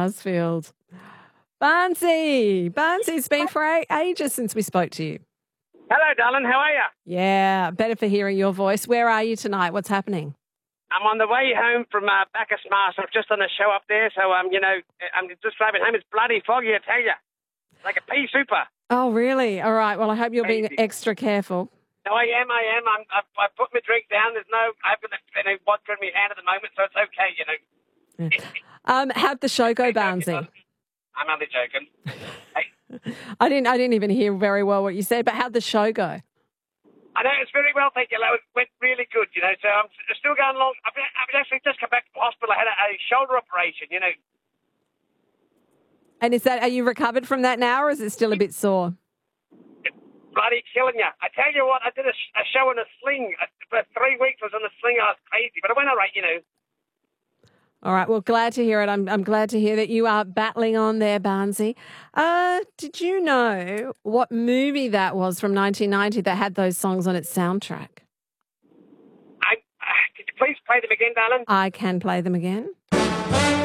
Huddersfield. Barnsey, it's been for ages since we spoke to you. Hello, darling. How are you? Yeah, better for hearing your voice. Where are you tonight? What's happening? I'm on the way home from Bacchus Mars. I'm just on a show up there, so I'm just driving home. It's bloody foggy, I tell you, like a pea super. Oh, really? All right. Well, I hope you're being Crazy. extra careful. No, I am. I've put my drink down. I've got any vodka in my hand at the moment, so it's okay, you know. How'd the show go, Barnsey? I'm only joking. Hey. I didn't even hear very well what you said, but how'd the show go? I know it's very well, thank you. It went really good, you know. So I'm still going along. I've actually just come back to the hospital. I had a shoulder operation, you know. And are you recovered from that now, or is it still a bit sore? It's bloody killing you. I tell you what, I did a show in a sling. For 3 weeks I was in a sling. I was crazy, but it went all right, you know. All right. Well, glad to hear it. I'm glad to hear that you are battling on there, Barnsey. Did you know what movie that was from 1990 that had those songs on its soundtrack? Could you please play them again, darling? I can play them again.